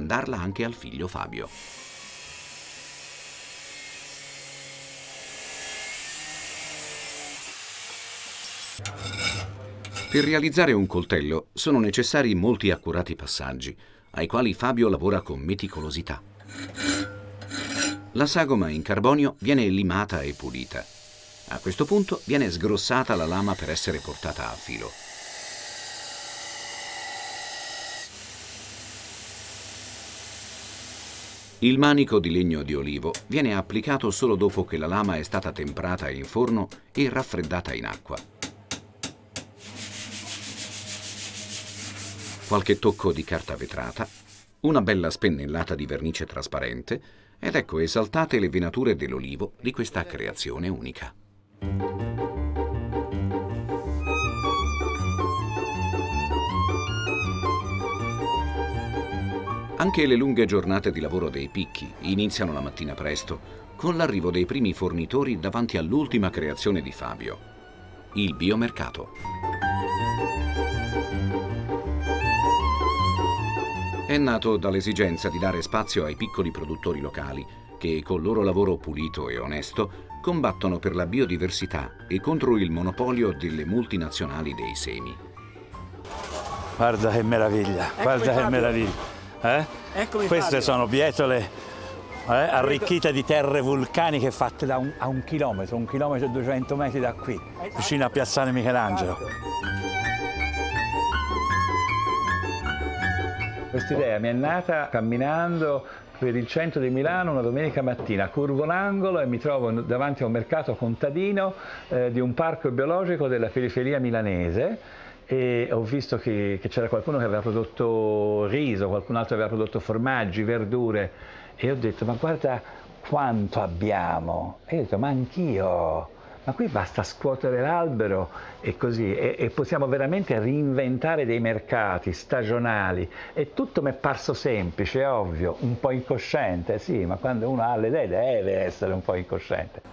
tramandarla anche al figlio Fabio. Per realizzare un coltello sono necessari molti accurati passaggi, ai quali Fabio lavora con meticolosità. La sagoma in carbonio viene limata e pulita. A questo punto viene sgrossata la lama per essere portata a filo. Il manico di legno di olivo viene applicato solo dopo che la lama è stata temprata in forno e raffreddata in acqua. Qualche tocco di carta vetrata, una bella spennellata di vernice trasparente ed ecco esaltate le venature dell'olivo di questa creazione unica. Anche le lunghe giornate di lavoro dei picchi iniziano la mattina presto, con l'arrivo dei primi fornitori davanti all'ultima creazione di Fabio, il biomercato. È nato dall'esigenza di dare spazio ai piccoli produttori locali che, col loro lavoro pulito e onesto, combattono per la biodiversità e contro il monopolio delle multinazionali dei semi. Guarda che meraviglia, guarda che meraviglia. Queste sono bietole arricchite di terre vulcaniche fatte a 1 chilometro, 1 chilometro e 200 metri da qui, vicino a Piazzale Michelangelo. Quest'idea mi è nata camminando per il centro di Milano una domenica mattina, curvo l'angolo e mi trovo davanti a un mercato contadino di un parco biologico della periferia milanese. E ho visto che c'era qualcuno che aveva prodotto riso, qualcun altro aveva prodotto formaggi, verdure e ho detto ma guarda quanto abbiamo, e ho detto ma anch'io, ma qui basta scuotere l'albero e così e possiamo veramente reinventare dei mercati stagionali e tutto mi è parso semplice, ovvio, un po' incosciente, sì, ma quando uno ha le idee deve essere un po' incosciente.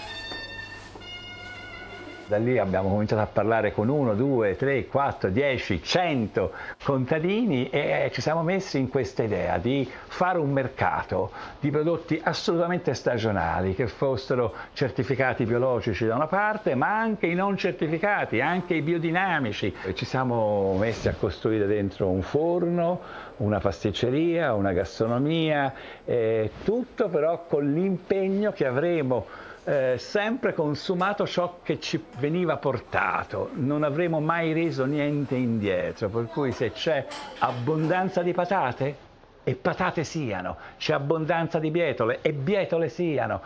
Da lì abbiamo cominciato a parlare con 1, 2, 3, 4, 10, 100 contadini e ci siamo messi in questa idea di fare un mercato di prodotti assolutamente stagionali, che fossero certificati biologici da una parte, ma anche i non certificati, anche i biodinamici. E ci siamo messi a costruire dentro un forno, una pasticceria, una gastronomia, tutto però con l'impegno che avremo sempre consumato ciò che ci veniva portato, non avremo mai reso niente indietro, per cui se c'è abbondanza di patate, e patate siano, c'è abbondanza di bietole, e bietole siano.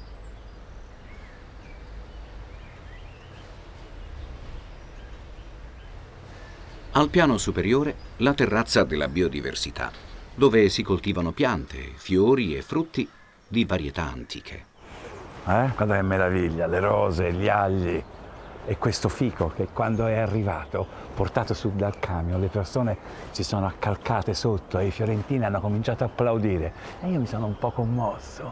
Al piano superiore la terrazza della biodiversità, dove si coltivano piante, fiori e frutti di varietà antiche. Guarda che meraviglia, le rose, gli agli e questo fico che quando è arrivato, portato su dal camion, le persone si sono accalcate sotto e i fiorentini hanno cominciato a applaudire e io mi sono un po' commosso.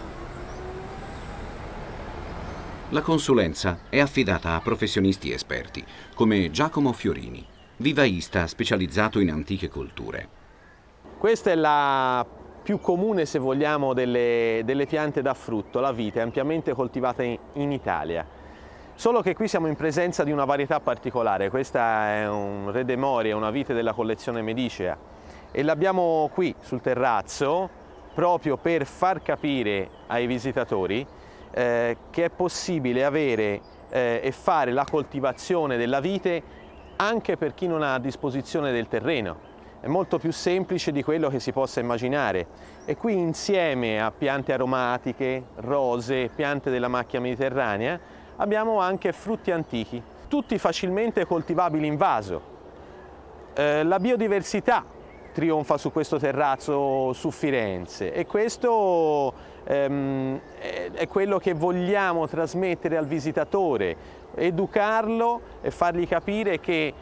La consulenza è affidata a professionisti esperti, come Giacomo Fiorini, vivaista specializzato in antiche colture. Questa è la più comune, se vogliamo, delle piante da frutto, la vite, ampiamente coltivata in Italia. Solo che qui siamo in presenza di una varietà particolare. Questa è un Re de Moria, una vite della collezione medicea e l'abbiamo qui sul terrazzo proprio per far capire ai visitatori che è possibile avere e fare la coltivazione della vite anche per chi non ha a disposizione del terreno. È molto più semplice di quello che si possa immaginare e qui insieme a piante aromatiche, rose, piante della macchia mediterranea abbiamo anche frutti antichi, tutti facilmente coltivabili in vaso. La biodiversità trionfa su questo terrazzo su Firenze e questo è quello che vogliamo trasmettere al visitatore, educarlo e fargli capire che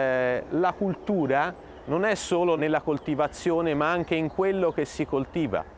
la cultura non è solo nella coltivazione ma anche in quello che si coltiva.